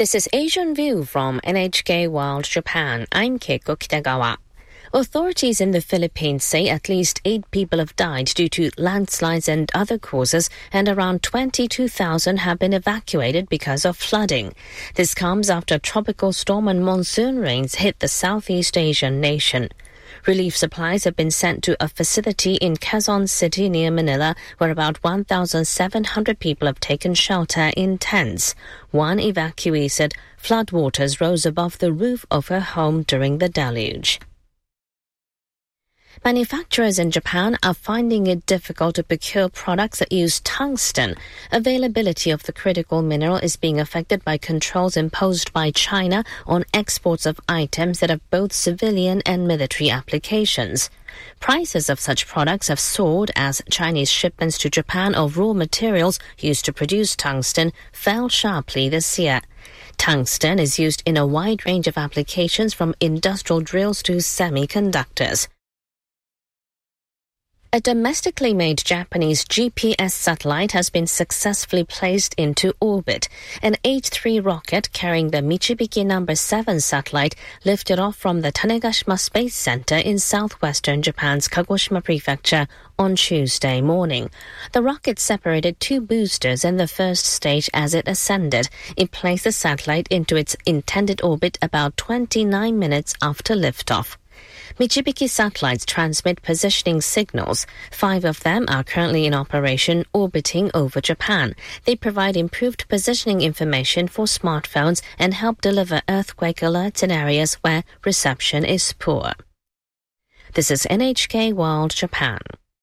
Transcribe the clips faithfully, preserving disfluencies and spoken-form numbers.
This is Asian View from N H K World Japan. I'm Keiko Kitagawa. Authorities in the Philippines say at least eight people have died due to landslides and other causes, and around twenty-two thousand have been evacuated because of flooding. This comes after tropical storm and monsoon rains hit the Southeast Asian nation. Relief supplies have been sent to a facility in Quezon City near Manila, where about one thousand seven hundred people have taken shelter in tents. One evacuee said floodwaters rose above the roof of her home during the deluge. Manufacturers in Japan are finding it difficult to procure products that use tungsten. Availability of the critical mineral is being affected by controls imposed by China on exports of items that have both civilian and military applications. Prices of such products have soared as Chinese shipments to Japan of raw materials used to produce tungsten fell sharply this year. Tungsten is used in a wide range of applications from industrial drills to semiconductors. A domestically made Japanese G P S satellite has been successfully placed into orbit. An H three rocket carrying the Michibiki number seven satellite lifted off from the Tanegashima Space Center in southwestern Japan's Kagoshima Prefecture on Tuesday morning. The rocket separated two boosters in the first stage as it ascended. It placed the satellite into its intended orbit about twenty-nine minutes after liftoff. Michibiki satellites transmit positioning signals. Five of them are currently in operation orbiting over Japan. They provide improved positioning information for smartphones and help deliver earthquake alerts in areas where reception is poor. This is N H K World Japan.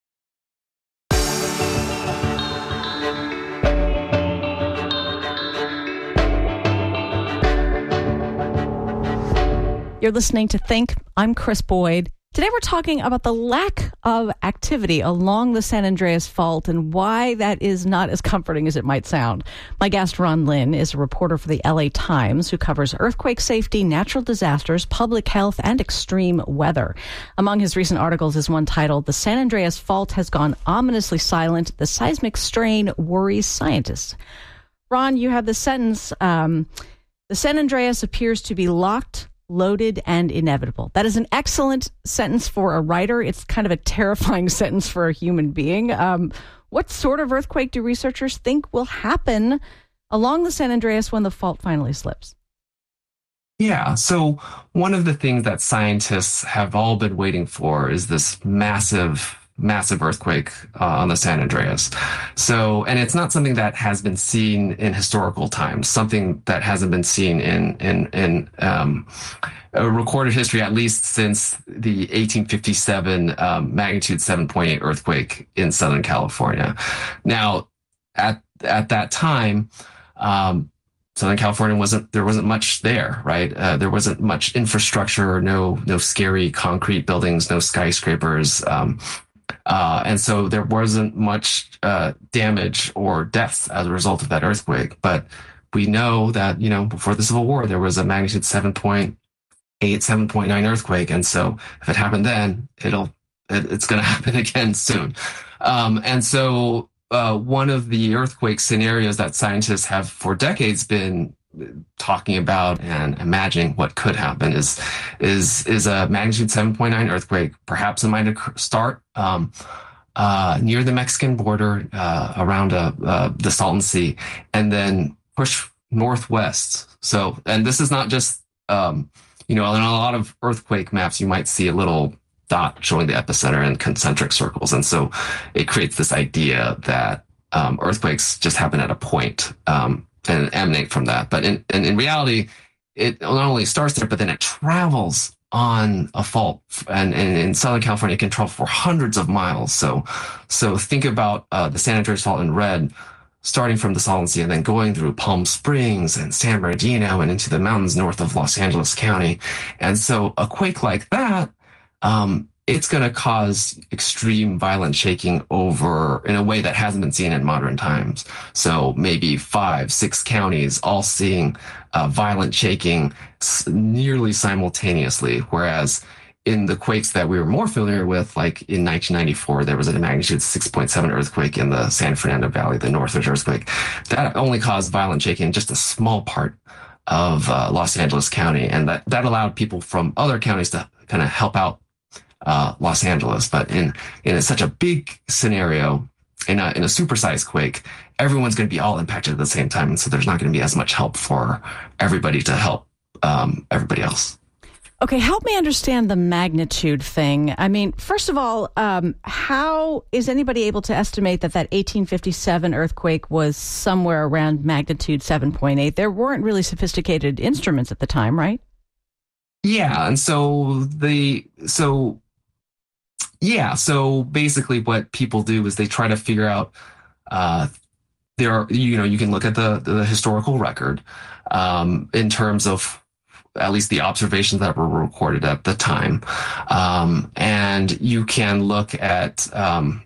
You're listening to Think. I'm Chris Boyd. Today we're talking about the lack of activity along the San Andreas Fault and why that is not as comforting as it might sound. My guest, Ron Lin, is a reporter for the L A Times who covers earthquake safety, natural disasters, public health, and extreme weather. Among his recent articles is one titled, "The San Andreas Fault Has Gone Ominously Silent. The Seismic Strain Worries Scientists." Ron, you have the sentence, um, "The San Andreas appears to be locked, loaded, and inevitable." That is an excellent sentence for a writer. It's kind of a terrifying sentence for a human being. Um, what sort of earthquake do researchers think will happen along the San Andreas when the fault finally slips? Yeah, so one of the things that scientists have all been waiting for is this massive massive earthquake uh, on the San Andreas. So, and it's not something that has been seen in historical times, something that hasn't been seen in, in, in, um, a recorded history, at least since the eighteen fifty-seven, um, magnitude seven point eight earthquake in Southern California. Now, at, at that time, um, Southern California wasn't, there wasn't much there, right? Uh, there wasn't much infrastructure, no, no scary concrete buildings, no skyscrapers, um, Uh, and so there wasn't much uh, damage or deaths as a result of that earthquake. But we know that, you know, before the Civil War, there was a magnitude seven point eight, seven point nine earthquake. And so if it happened then, it'll, it, it's going to happen again soon. Um, and so uh, one of the earthquake scenarios that scientists have for decades been talking about and imagining what could happen is is is a magnitude seven point nine earthquake. Perhaps it might start um, uh, near the Mexican border, uh, around uh, uh, the Salton Sea, and then push northwest. So, and this is not just um, you know, in a lot of earthquake maps, you might see a little dot showing the epicenter in concentric circles, and so it creates this idea that um, earthquakes just happen at a point. Um, and emanate from that. But in, in, in reality, it not only starts there, but then it travels on a fault. And, and in Southern California, it can travel for hundreds of miles. So so think about uh, the San Andreas Fault in red, starting from the Salton Sea and then going through Palm Springs and San Bernardino and into the mountains north of Los Angeles County. And so a quake like that, um, it's going to cause extreme violent shaking over in a way that hasn't been seen in modern times. So maybe five, six counties all seeing uh, violent shaking nearly simultaneously, whereas in the quakes that we were more familiar with, like in nineteen ninety-four, there was a magnitude six point seven earthquake in the San Fernando Valley, the Northridge earthquake. That only caused violent shaking in just a small part of uh, Los Angeles County, and that that allowed people from other counties to kind of help out uh, Los Angeles. But in in such a big scenario, in a in a supersized quake, everyone's going to be all impacted at the same time, and so there's not going to be as much help for everybody to help um, everybody else. Okay, help me understand the magnitude thing. I mean, first of all, um, how is anybody able to estimate that that eighteen fifty-seven earthquake was somewhere around magnitude seven point eight? There weren't really sophisticated instruments at the time, right? Yeah, and so the so yeah, so basically, what people do is they try to figure out. Uh, there are, you know, you can look at the the historical record um, in terms of at least the observations that were recorded at the time. Um, and you can look at um,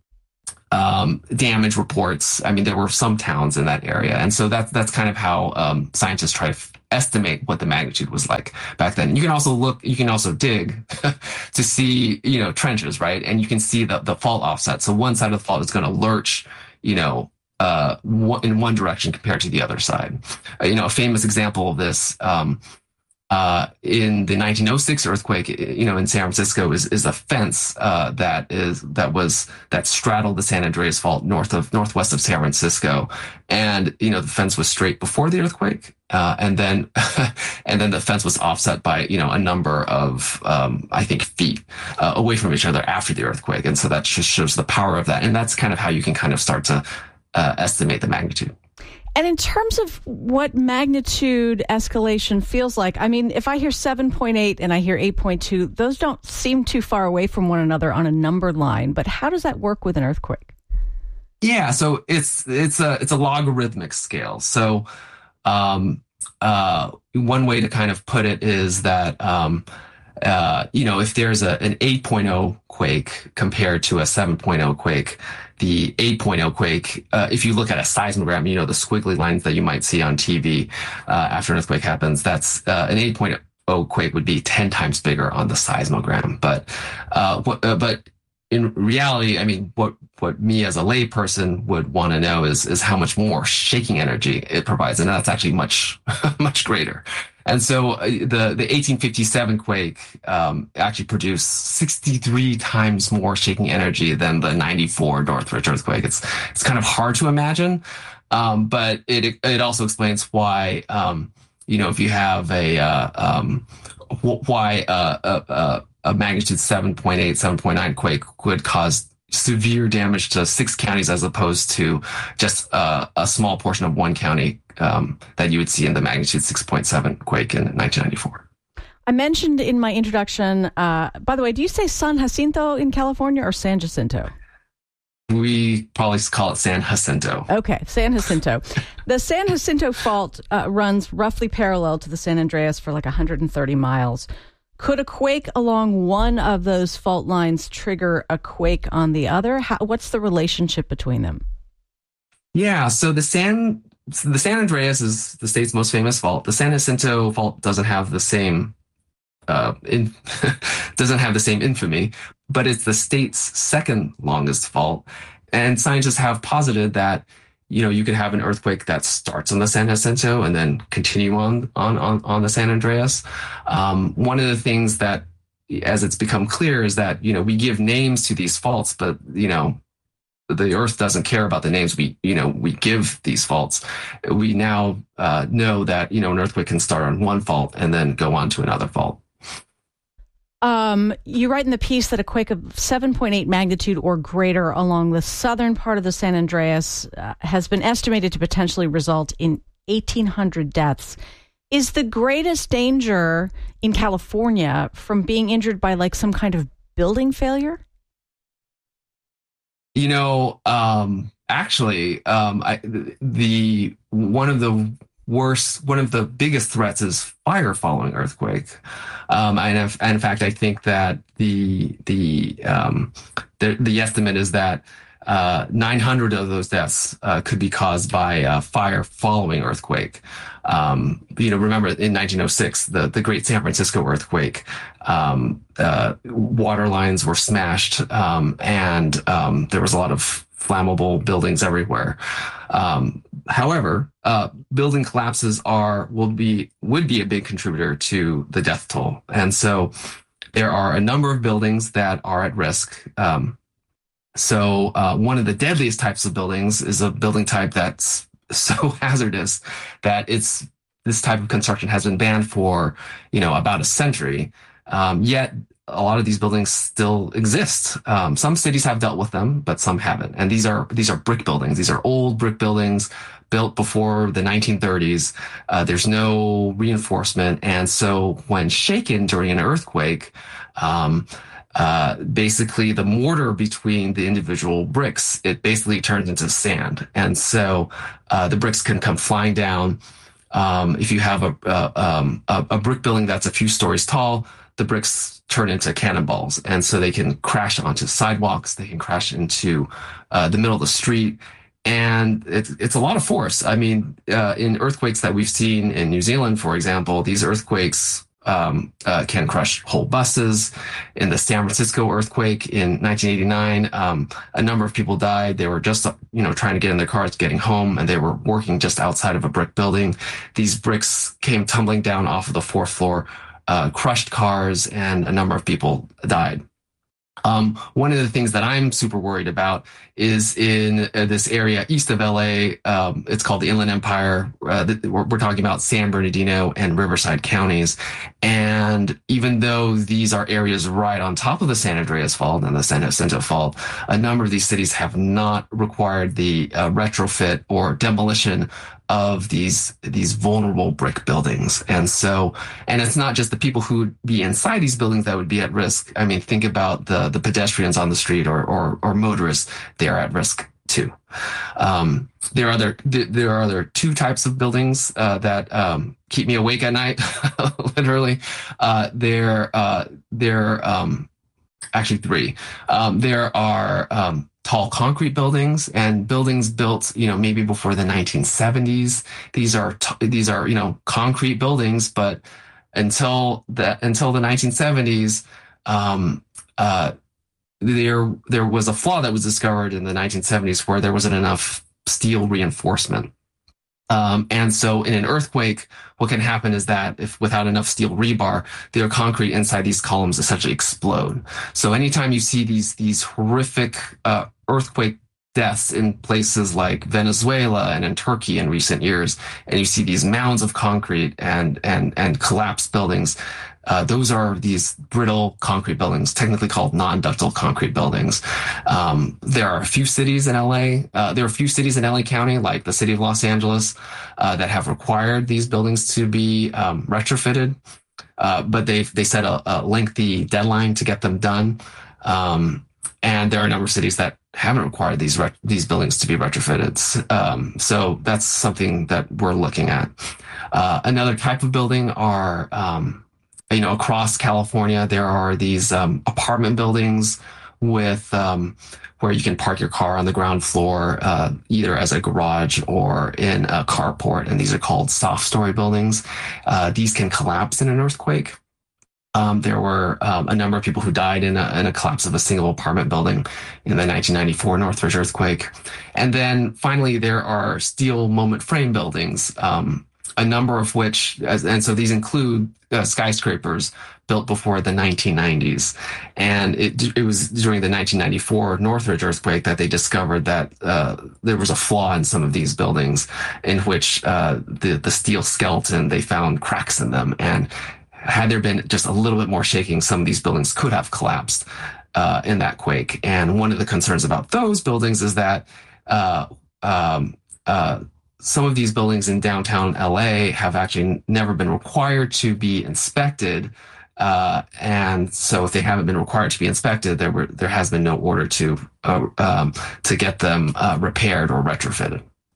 um, damage reports. I mean, there were some towns in that area. And so that's, that's kind of how um, scientists try to f- estimate what the magnitude was like back then. You can also look, you can also dig to see, you know, trenches, right? And you can see the, the fault offset. So one side of the fault is going to lurch, you know, uh, in one direction compared to the other side. Uh, you know, a famous example of this, um, Uh, in the nineteen oh six earthquake, you know, in San Francisco, is is a fence uh, that is that was that straddled the San Andreas Fault north of northwest of San Francisco, and you know the fence was straight before the earthquake, uh, and then and then the fence was offset by you know a number of um, I think feet uh, away from each other after the earthquake, and so that just shows the power of that, and that's kind of how you can kind of start to uh, estimate the magnitude. And in terms of what magnitude escalation feels like, I mean, if I hear seven point eight and I hear eight point two, those don't seem too far away from one another on a number line. But how does that work with an earthquake? Yeah, so it's it's a it's a logarithmic scale. So um, uh, one way to kind of put it is that um, uh, you know if there's a, an eight point oh quake compared to a seven point oh quake. The eight point oh quake, uh, if you look at a seismogram, you know, the squiggly lines that you might see on T V uh, after an earthquake happens, that's uh, an eight point oh quake would be ten times bigger on the seismogram. But uh, what, uh, but in reality, I mean, what, what me as a layperson would want to know is, is how much more shaking energy it provides. And that's actually much, much greater. And so uh, the, the eighteen fifty-seven quake um, actually produced sixty-three times more shaking energy than the ninety-four Northridge earthquake. It's it's kind of hard to imagine, um, but it it also explains why um, you know if you have a uh, um, why uh, a, a, a magnitude seven point eight, seven point nine quake would cause severe damage to six counties as opposed to just uh, a small portion of one county um, that you would see in the magnitude six point seven quake in nineteen ninety-four. I mentioned in my introduction, uh, by the way, do you say San Jacinto in California or San Jacinto? We probably call it San Jacinto. Okay, San Jacinto. The San Jacinto Fault uh, runs roughly parallel to the San Andreas for like one hundred thirty miles. Could a quake along one of those fault lines trigger a quake on the other? How, what's the relationship between them? Yeah, so the San the San Andreas is the state's most famous fault. The San Jacinto Fault doesn't have the same uh, in, doesn't have the same infamy, but it's the state's second longest fault. And scientists have posited that you know, you could have an earthquake that starts on the San Jacinto and then continue on on on, on the San Andreas. Um, one of the things that, as it's become clear, is that you know we give names to these faults, but you know the Earth doesn't care about the names we you know we give these faults. We now uh, know that you know an earthquake can start on one fault and then go on to another fault. Um, you write in the piece that a quake of seven point eight magnitude or greater along the southern part of the San Andreas uh, has been estimated to potentially result in eighteen hundred deaths. Is the greatest danger in California from being injured by like some kind of building failure? You know, um, actually, um, I, the one of the worst, one of the biggest threats is fire following earthquake. Um, and, if, and in fact, I think that the the um, the, the estimate is that uh, nine hundred of those deaths uh, could be caused by uh, fire following earthquake. Um, you know, remember in nineteen oh six, the the Great San Francisco earthquake, um, uh, water lines were smashed, um, and um, there was a lot of flammable buildings everywhere. Um, however, uh, building collapses are will be would be a big contributor to the death toll, and so there are a number of buildings that are at risk. Um, so uh, one of the deadliest types of buildings is a building type that's so hazardous that it's this type of construction has been banned for, you know, about a century. Um, yet a lot of these buildings still exist. Um, some cities have dealt with them, but some haven't. And these are these are brick buildings. These are old brick buildings built before the nineteen thirties. Uh, there's no reinforcement, and so when shaken during an earthquake, um, uh, basically the mortar between the individual bricks, it basically turns into sand, and so uh, the bricks can come flying down. Um, if you have a, a, um, a, a brick building that's a few stories tall, the bricks turn into cannonballs. And so they can crash onto sidewalks. They can crash into uh, the middle of the street. And it's, it's a lot of force. I mean, uh, in earthquakes that we've seen in New Zealand, for example, these earthquakes um, uh, can crush whole buses. In the San Francisco earthquake in nineteen eighty-nine, um, a number of people died. They were just, you know, trying to get in their cars, getting home, and they were working just outside of a brick building. These bricks came tumbling down off of the fourth floor, uh, crushed cars, and a number of people died. Um, one of the things that I'm super worried about is in uh, this area east of L A. Um, it's called the Inland Empire. Uh, the, we're, we're talking about San Bernardino and Riverside counties. And even though these are areas right on top of the San Andreas Fault and the San Jacinto Fault, a number of these cities have not required the uh, retrofit or demolition of these these vulnerable brick buildings. And so, and it's not just the people who would be inside these buildings that would be at risk. I mean, think about the the pedestrians on the street or or, or motorists. They are at risk too. Um, there are other there are other two types of buildings uh, that um, keep me awake at night. Literally, uh, they're uh, they're um, actually three. Um, there are um, tall concrete buildings and buildings built, you know, maybe before the nineteen seventies. These are t- these are you know concrete buildings, but until the until the nineteen seventies, um, uh, there there was a flaw that was discovered in the nineteen seventies where there wasn't enough steel reinforcement. Um, and so in an earthquake, what can happen is that if without enough steel rebar, their concrete inside these columns essentially explode. So anytime you see these these horrific uh, earthquake deaths in places like Venezuela and in Turkey in recent years, and you see these mounds of concrete and and and collapsed buildings, Uh, those are these brittle concrete buildings, technically called non-ductile concrete buildings. Um, there are a few cities in L A. Uh, there are a few cities in L A County, like the city of Los Angeles, uh, that have required these buildings to be um, retrofitted. Uh, but they they set a, a lengthy deadline to get them done. Um, and there are a number of cities that haven't required these ret- these buildings to be retrofitted. Um, so that's something that we're looking at. Uh, another type of building are um, You know, across California, there are these um, apartment buildings with um, where you can park your car on the ground floor, uh, either as a garage or in a carport, and these are called soft story buildings. Uh, these can collapse in an earthquake. Um, there were um, a number of people who died in a, in a collapse of a single apartment building in the nineteen ninety-four Northridge earthquake. And then finally, there are steel moment frame buildings, um, a number of which, and so these include uh, skyscrapers built before the nineteen nineties. And it, it was during the nineteen ninety-four Northridge earthquake that they discovered that uh, there was a flaw in some of these buildings in which uh, the, the steel skeleton, they found cracks in them. And had there been just a little bit more shaking, some of these buildings could have collapsed uh, in that quake. And one of the concerns about those buildings is that uh, um, uh, some of these buildings in downtown L A have actually never been required to be inspected. Uh, and so if they haven't been required to be inspected, there were, there has been no order to, uh, um, to get them, uh, repaired or retrofitted.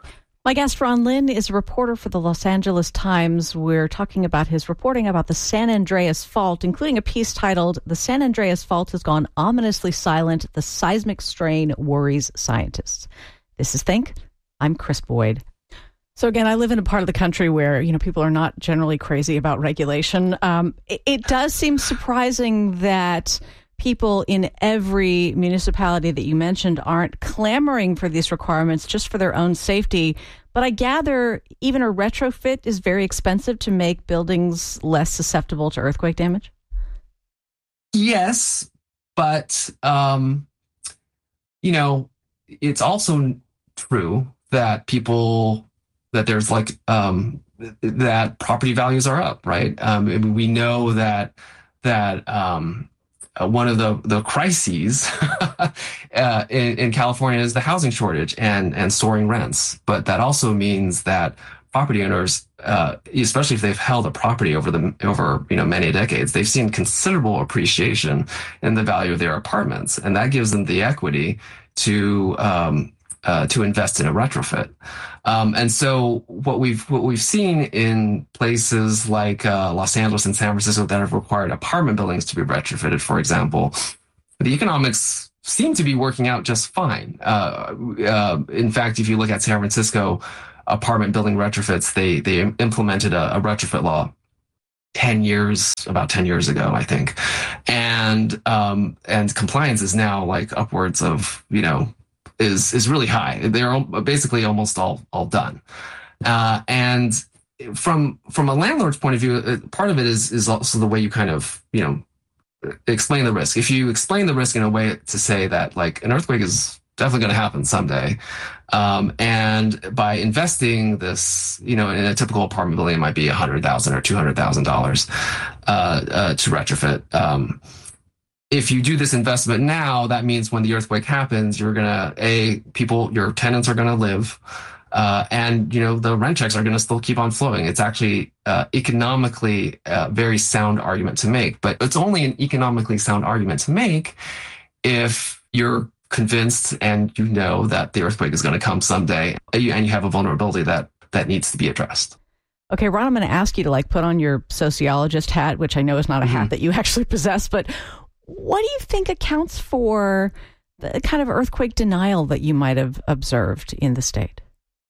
My guest, Ron Lin, is a reporter for the Los Angeles Times. We're talking about his reporting about the San Andreas Fault, including a piece titled, "The San Andreas Fault Has Gone Ominously Silent. The Seismic Strain Worries Scientists." This is Think. I'm Chris Boyd. So again, I live in a part of the country where, you know, people are not generally crazy about regulation. Um, it, it does seem surprising that people in every municipality that you mentioned aren't clamoring for these requirements just for their own safety. But I gather even a retrofit is very expensive to make buildings less susceptible to earthquake damage? Yes, but, um, you know, it's also true that people, that there's like, um, that property values are up, right? Um, I mean, we know that, that, um, uh, one of the, the crises uh, in, in California is the housing shortage and, and soaring rents. But that also means that property owners, uh, especially if they've held a property over the over you know many decades, they've seen considerable appreciation in the value of their apartments, and that gives them the equity to um, uh, to invest in a retrofit. Um, and so what we've what we've seen in places like uh, Los Angeles and San Francisco that have required apartment buildings to be retrofitted, for example, the economics seem to be working out just fine. Uh, uh, in fact, if you look at San Francisco apartment building retrofits, they they implemented a, a retrofit law ten years, about ten years ago, I think. And um, and compliance is now like upwards of, you know, is is really high. They're basically almost all all done. Uh, and from from a landlord's point of view, part of it is is also the way you kind of, you know, explain the risk. If you explain the risk in a way to say that like an earthquake is definitely going to happen someday. Um, and by investing this, you know, in a typical apartment building, it might be a hundred thousand or two hundred thousand dollars uh, uh, to retrofit. Um, if you do this investment now, that means when the earthquake happens, you're gonna a people, your tenants are gonna live, uh, and you know the rent checks are gonna still keep on flowing. It's actually uh, economically a very sound argument to make, but it's only an economically sound argument to make if you're convinced and you know that the earthquake is going to come someday, and you have a vulnerability that that needs to be addressed. Okay, Ron, I'm going to ask you to like put on your sociologist hat, which I know is not a hat mm-hmm. that you actually possess, but what do you think accounts for the kind of earthquake denial that you might have observed in the state?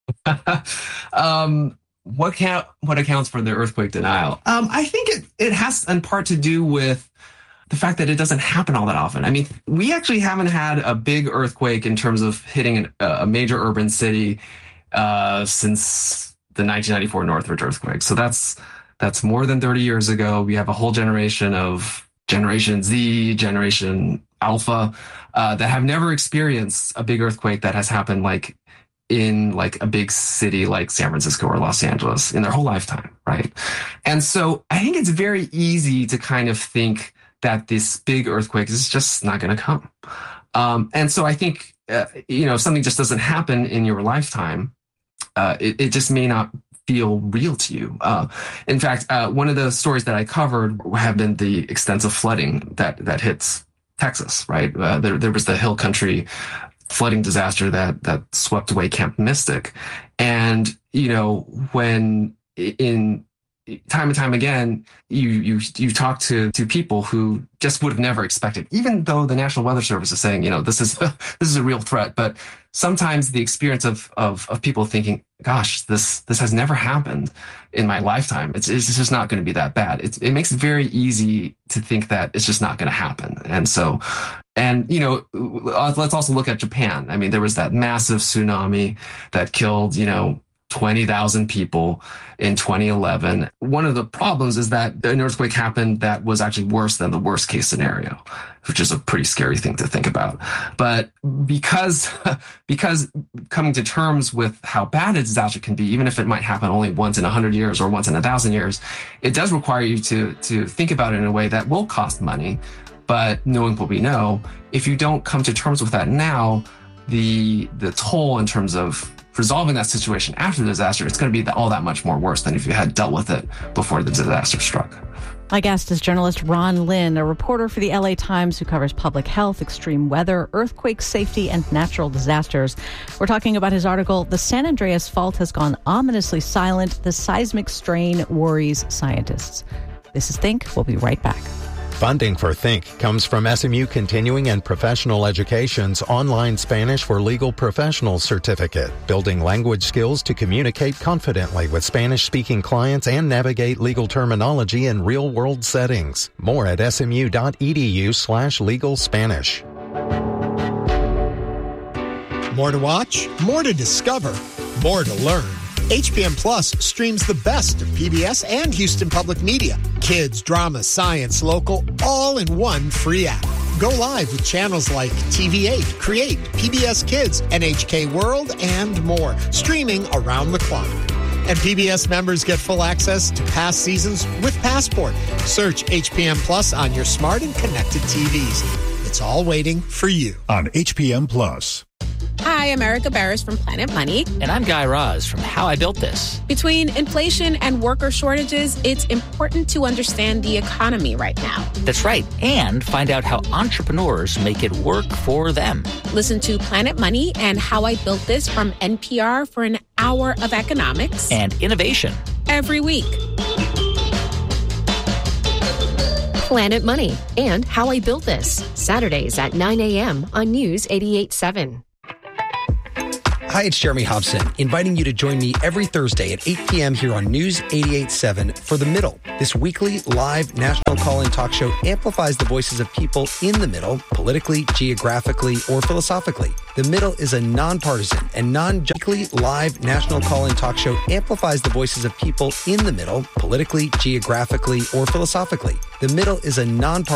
um, what count, what accounts for the earthquake denial? Um, I think it, it has in part to do with the fact that it doesn't happen all that often. I mean, we actually haven't had a big earthquake in terms of hitting an, a major urban city uh, since the nineteen ninety-four Northridge earthquake. So that's that's more than thirty years ago. We have a whole generation of Generation Z, Generation Alpha uh, that have never experienced a big earthquake that has happened like in like a big city like San Francisco or Los Angeles in their whole lifetime, right? And so I think it's very easy to kind of think that this big earthquake is just not going to come. Um, and so I think, uh, you know, if something just doesn't happen in your lifetime, uh, it, it just may not feel real to you. Uh, in fact, uh, one of the stories that I covered have been the extensive flooding that, that hits Texas, right? Uh, there, there was the Hill Country flooding disaster that, that swept away Camp Mystic. And, you know, when in, time and time again, you you you talk to to people who just would have never expected, even though the National Weather Service is saying, you know, this is this is a real threat. But sometimes the experience of of of people thinking, gosh, this this has never happened in my lifetime. It's it's just not going to be that bad. It it makes it very easy to think that it's just not going to happen. And so, and you know, let's also look at Japan. I mean, there was that massive tsunami that killed, you know, twenty thousand people in twenty eleven. One of the problems is that an earthquake happened that was actually worse than the worst case scenario, which is a pretty scary thing to think about. But because, because coming to terms with how bad a disaster can be, even if it might happen only once in a hundred years or once in a thousand years, it does require you to, to think about it in a way that will cost money. But knowing what we know, if you don't come to terms with that now, the, the toll in terms of resolving that situation after the disaster, it's going to be all that much more worse than if you had dealt with it before the disaster struck. My guest is journalist Ron Lin, a reporter for the L A Times who covers public health, extreme weather, earthquake safety, and natural disasters. We're talking about his article, The San Andreas Fault Has Gone Ominously Silent. The Seismic Strain Worries Scientists. This is Think. We'll be right back. Funding for Think comes from S M U Continuing and Professional Education's online Spanish for Legal Professionals certificate, building language skills to communicate confidently with Spanish-speaking clients and navigate legal terminology in real-world settings. More at smu.edu slash legal Spanish. More to watch, more to discover, more to learn. H P M Plus streams the best of P B S and Houston Public Media. Kids, drama, science, local, all in one free app. Go live with channels like T V eight, Create, P B S Kids, N H K World, and more, streaming around the clock. And P B S members get full access to past seasons with Passport. Search H P M Plus on your smart and connected T Vs. It's all waiting for you on H P M Plus. Hi, I'm Erica Barris from Planet Money. And I'm Guy Raz from How I Built This. Between inflation and worker shortages, it's important to understand the economy right now. That's right. And find out how entrepreneurs make it work for them. Listen to Planet Money and How I Built This from N P R for an hour of economics and innovation every week. Planet Money and How I Built This, Saturdays at nine a.m. on News eighty-eight point seven. Hi, it's Jeremy Hobson, inviting you to join me every Thursday at eight p.m. here on News eighty-eight point seven for The Middle. This weekly live national call-in talk show amplifies the voices of people in the middle, politically, geographically, or philosophically. The Middle is a nonpartisan and non-weekly live national call-in talk show amplifies the voices of people in the middle, politically, geographically, or philosophically. The Middle is a nonpartisan